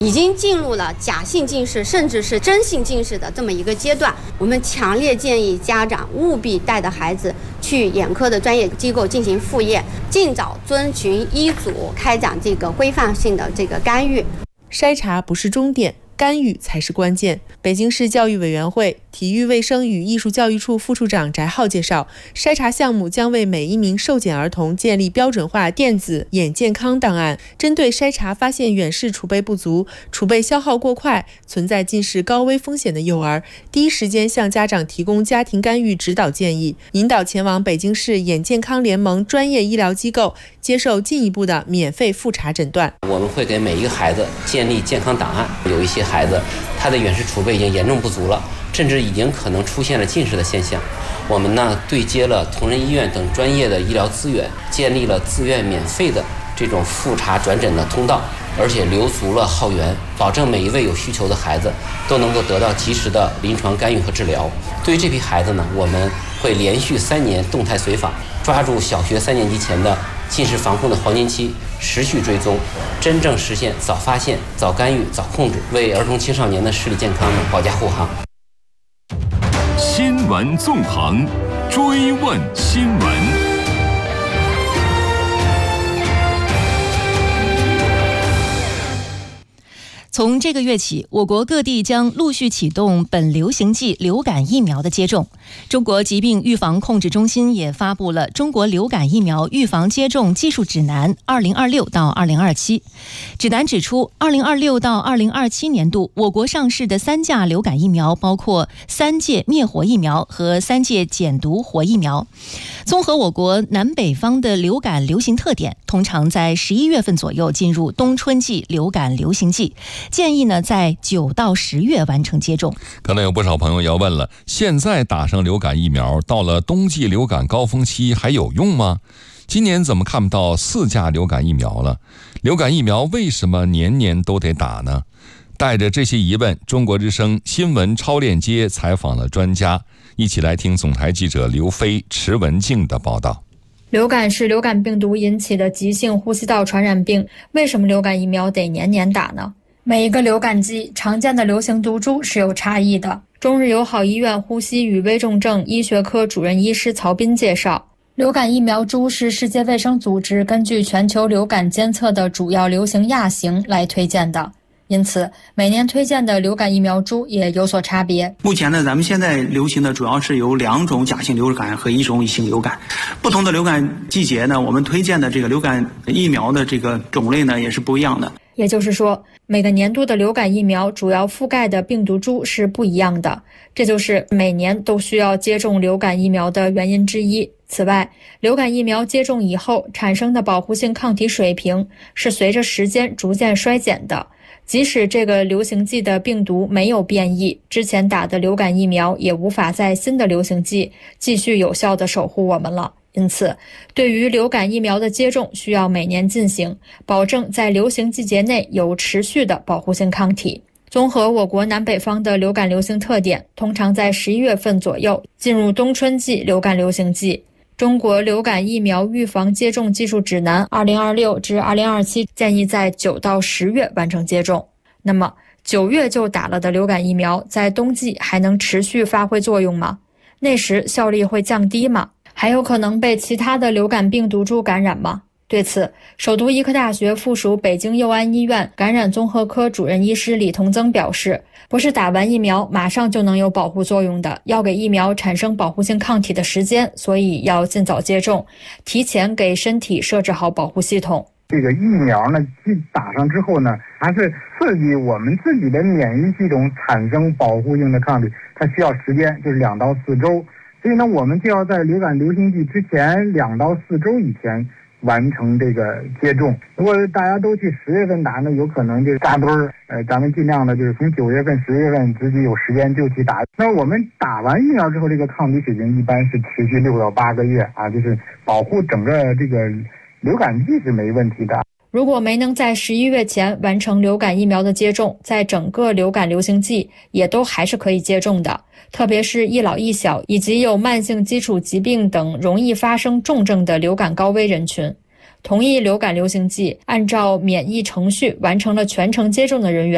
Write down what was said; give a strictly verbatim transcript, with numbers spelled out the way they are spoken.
已经进入了假性近视甚至是真性近视的这么一个阶段。我们强烈建议家长务必带着孩子去眼科的专业机构进行复验，尽早遵循医嘱开展这个规范性的这个干预。 筛查不是终点，干预才是关键。北京市教育委员会体育卫生与艺术教育处副处长翟浩介绍，筛查项目将为每一名受检儿童建立标准化电子眼健康档案，针对筛查发现远视储备不足、储备消耗过快、存在近视高危风险的幼儿，第一时间向家长提供家庭干预指导建议，引导前往北京市眼健康联盟专业医疗机构接受进一步的免费复查诊断。 我们会给每一个孩子建立健康档案，有一些孩子他的远视储备已经严重不足了，甚至已经可能出现了近视的现象。我们呢对接了同仁医院等专业的医疗资源，建立了自愿免费的这种复查转诊的通道，而且留足了号源，保证每一位有需求的孩子都能够得到及时的临床干预和治疗。对于这批孩子呢，我们会连续三年动态随访，抓住小学三年级前的近视防控的黄金期，持续追踪，真正实现早发现、早干预、早控制，为儿童青少年的视力健康保驾护航。 新闻纵横，追问新闻。 从这个月起，我国各地将陆续启动本流行季流感疫苗的接种。中国疾病预防控制中心也发布了《中国流感疫苗预防接种技术指南（二零二六到二零二七）》。指南指出，二零二六到二零二七年度，我国上市的三价流感疫苗包括三剂灭活疫苗和三剂减毒活疫苗。综合我国南北方的流感流行特点，通常在十一月份左右进入冬春季流感流行季。建议呢，在九到十月完成接种。 可能有不少朋友要问了，现在打上流感疫苗，到了冬季流感高峰期还有用吗？今年怎么看不到四价流感疫苗了？流感疫苗为什么年年都得打呢？带着这些疑问，中国之声新闻超链接采访了专家，一起来听总台记者刘飞、池文静的报道。 流感是流感病毒引起的急性呼吸道传染病，为什么流感疫苗得年年打呢？每一个流感季常见的流行毒株是有差异的。中日友好医院呼吸与危重症医学科主任医师曹斌介绍，流感疫苗株是世界卫生组织根据全球流感监测的主要流行亚型来推荐的，因此每年推荐的流感疫苗株也有所差别。 目前呢，咱们现在流行的主要是有两种甲型流感和一种乙型流感。不同的流感季节呢，我们推荐的这个流感疫苗的这个种类呢也是不一样的。 也就是说，每个年度的流感疫苗主要覆盖的病毒株是不一样的，这就是每年都需要接种流感疫苗的原因之一。此外，流感疫苗接种以后产生的保护性抗体水平是随着时间逐渐衰减的，即使这个流行季的病毒没有变异，之前打的流感疫苗也无法在新的流行季继续有效地守护我们了。因此，对于流感疫苗的接种需要每年进行，保证在流行季节内有持续的保护性抗体。综合我国南北方的流感流行特点，通常在十一月份左右进入冬春季流感流行季。中国流感疫苗预防接种技术指南二零二六至二零二七建议在九到十月完成接种。那么，九月就打了的流感疫苗，在冬季还能持续发挥作用吗？那时效力会降低吗？还有可能被其他的流感病毒株感染吗？对此，首都医科大学附属北京佑安医院感染综合科主任医师李同增表示，不是打完疫苗马上就能有保护作用的，要给疫苗产生保护性抗体的时间，所以要尽早接种，提前给身体设置好保护系统。 这个疫苗呢，打上之后呢，还是刺激我们自己的免疫系统产生保护性的抗体，它需要时间，就是两到四周。所以呢，我们就要在流感流行季之前两到四周以前完成这个接种。如果大家都去十月份打呢，有可能就扎堆儿。呃，咱们尽量的就是从九月份、十月份自己有时间就去打。那我们打完疫苗之后，这个抗体水平一般是持续六到八个月啊，就是保护整个这个流感季是没问题的。 如果没能在十一月前完成流感疫苗的接种，在整个流感流行季也都还是可以接种的，特别是一老一小以及有慢性基础疾病等容易发生重症的流感高危人群。同一流感流行季，按照免疫程序完成了全程接种的人员